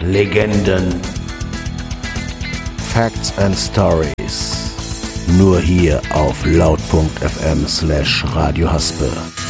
Legenden, Facts and Stories. Nur hier auf laut.fm/Radio Haspe.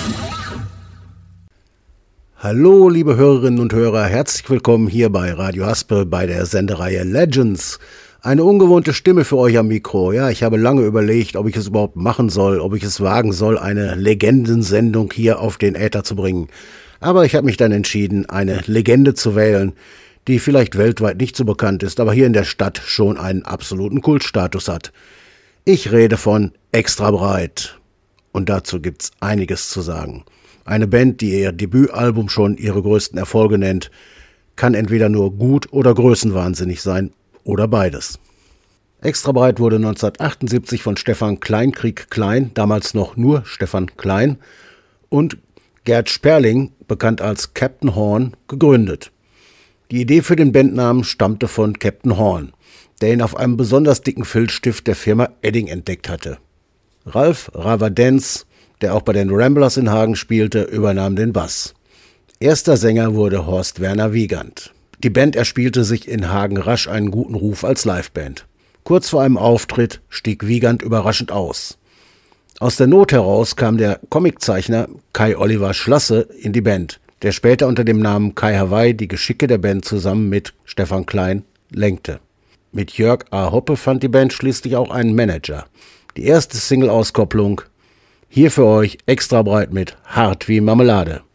Hallo liebe Hörerinnen und Hörer, herzlich willkommen hier bei Radio Haspe bei der Sendereihe Legends. Eine ungewohnte Stimme für euch am Mikro. Ja, ich habe lange überlegt, ob ich es überhaupt machen soll, ob ich es wagen soll, eine Legendensendung hier auf den Äther zu bringen. Aber ich habe mich dann entschieden, eine Legende zu wählen, die vielleicht weltweit nicht so bekannt ist, aber hier in der Stadt schon einen absoluten Kultstatus hat. Ich rede von Extra Breit. Und dazu gibt's einiges zu sagen. Eine Band, die ihr Debütalbum schon ihre größten Erfolge nennt, kann entweder nur gut oder größenwahnsinnig sein oder beides. Extra Breit wurde 1978 von Stefan Kleinkrieg Klein, damals noch nur Stefan Klein, und Gerd Sperling, bekannt als Captain Horn, gegründet. Die Idee für den Bandnamen stammte von Captain Horn, der ihn auf einem besonders dicken Filzstift der Firma Edding entdeckt hatte. Ralf Ravadenz, der auch bei den Ramblers in Hagen spielte, übernahm den Bass. Erster Sänger wurde Horst Werner Wiegand. Die Band erspielte sich in Hagen rasch einen guten Ruf als Liveband. Kurz vor einem Auftritt stieg Wiegand überraschend aus. Aus der Not heraus kam der Comiczeichner Kai Oliver Schlasse in die Band, der später unter dem Namen Kai Hawaii die Geschicke der Band zusammen mit Stefan Klein lenkte. Mit Jörg A. Hoppe fand die Band schließlich auch einen Manager. Die erste Single-Auskopplung, hier für euch Extra Breit mit Hart wie Marmelade.